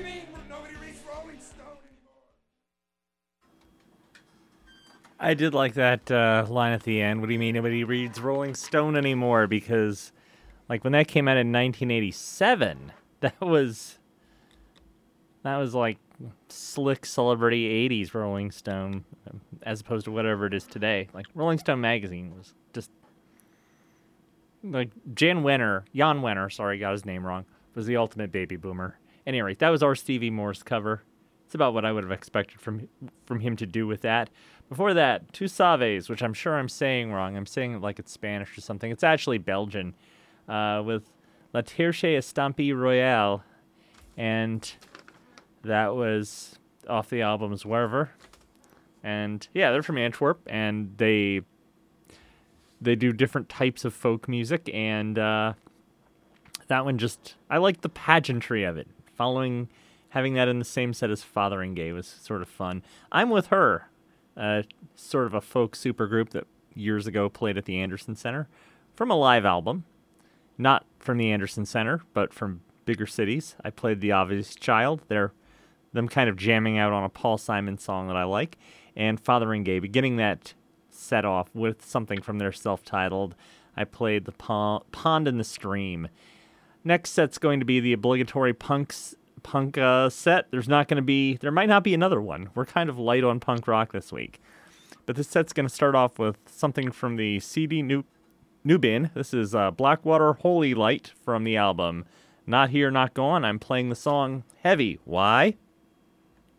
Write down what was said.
you mean nobody reads Rolling Stone anymore? I did like that line at the end. What do you mean nobody reads Rolling Stone anymore? Because, like, when that came out in 1987, that was like slick celebrity 80s Rolling Stone, as opposed to whatever it is today. Like, Rolling Stone magazine was just like Jan Wenner, sorry, got his name wrong, was the ultimate baby boomer. At any rate, that was our Stevie Morse cover. It's about what I would have expected from him to do with that. Before that, Tu Saves, which I'm sure I'm saying wrong. I'm saying it like it's Spanish or something. It's actually Belgian, with La Tirche Estampi Royale, and that was off the album's Werver. And yeah, they're from Antwerp, and they do different types of folk music, and that one just, I like the pageantry of it. Having that in the same set as Fothering Gay was sort of fun. I'm With Her, sort of a folk supergroup that years ago played at the Anderson Center from a live album. Not from the Anderson Center, but from bigger cities. I played The Obvious Child. They're them kind of jamming out on a Paul Simon song that I like. And Fothering Gay, beginning that set off with something from their self-titled. I played The Pond and the Stream. Next set's going to be the obligatory punk set. There might not be another one. We're kind of light on punk rock this week. But this set's going to start off with something from the CD Nubin. This is Blackwater Holy Light from the album Not Here, Not Gone. I'm playing the song Heavy. Why?